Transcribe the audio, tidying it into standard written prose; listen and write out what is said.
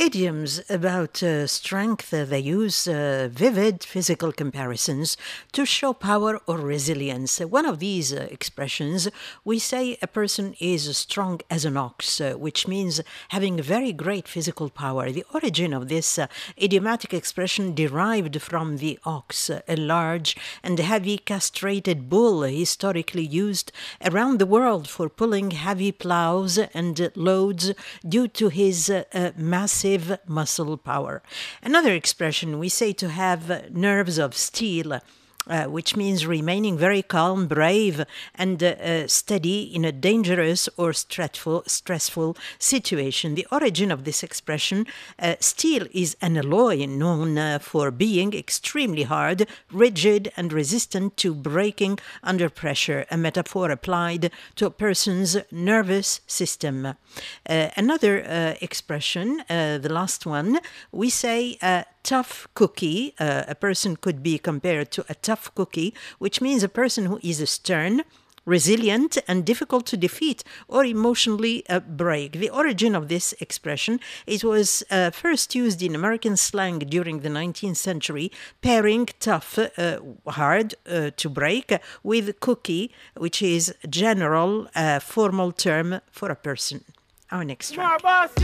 Idioms about strength, they use vivid physical comparisons to show power or resilience. One of these expressions, we say a person is strong as an ox, which means having very great physical power. The origin of this idiomatic expression derived from the ox, a large and heavy castrated bull historically used around the world for pulling heavy plows and loads due to his massive muscle power. Another expression, we say to have nerves of steel, which means remaining very calm, brave, and steady in a dangerous or stressful situation. The origin of this expression, steel is an alloy known for being extremely hard, rigid, and resistant to breaking under pressure, a metaphor applied to a person's nervous system. Another expression, the last one, we say tough cookie. A person could be compared to a tough cookie, which means a person who is stern, resilient, and difficult to defeat or emotionally break. The origin of this expression, it was first used in American slang during the 19th century, pairing tough, hard to break, with cookie, which is general formal term for a person. Our next track.